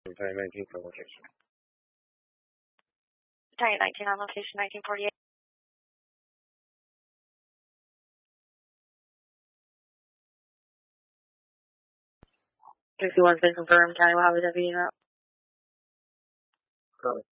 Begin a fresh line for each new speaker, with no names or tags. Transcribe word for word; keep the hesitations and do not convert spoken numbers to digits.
Battalion nineteen for location.
Battalion nineteen on location, nineteen forty-eight. fifty-one's been confirmed. County Mojave Deputy route.
Copy.